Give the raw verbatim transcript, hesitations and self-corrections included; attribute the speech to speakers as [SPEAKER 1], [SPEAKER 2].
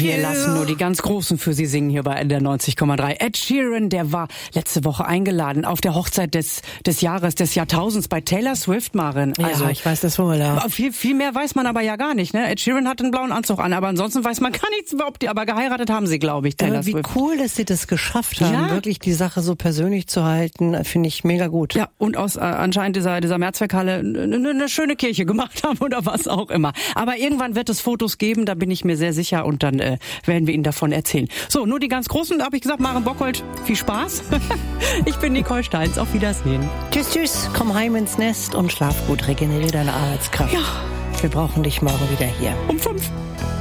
[SPEAKER 1] Wir lassen nur die ganz Großen für Sie singen hier bei N D R neunzig Komma drei. Ed Sheeran, der war letzte Woche eingeladen auf der Hochzeit des des Jahres, des Jahrtausends bei Taylor Swift, Maren.
[SPEAKER 2] Also, ja, ich weiß das wohl, ja.
[SPEAKER 1] Viel, viel mehr weiß man aber ja gar nicht, ne? Ed Sheeran hat einen blauen Anzug an, aber ansonsten weiß man gar nichts überhaupt. Aber geheiratet haben sie, glaube ich, Taylor
[SPEAKER 2] aber wie
[SPEAKER 1] Swift.
[SPEAKER 2] cool, dass sie das geschafft haben,
[SPEAKER 1] ja.
[SPEAKER 2] wirklich die Sache so persönlich zu halten, finde ich mega gut.
[SPEAKER 1] Ja, und aus äh, anscheinend dieser dieser Mehrzweckhalle eine ne schöne Kirche gemacht haben oder was auch immer. Aber irgendwann wird es Fotos geben, da bin ich mir sehr sicher, und dann äh, werden wir Ihnen davon erzählen. So, nur die ganz Großen, da habe ich gesagt, Maren Bockholt, viel Spaß. Ich bin Nicole Steins, auf Wiedersehen.
[SPEAKER 2] Tschüss, tschüss, komm heim ins Nest und schlaf gut, regeneriere deine Arbeitskraft.
[SPEAKER 1] Ja.
[SPEAKER 2] Wir brauchen dich morgen wieder hier.
[SPEAKER 1] Um fünf.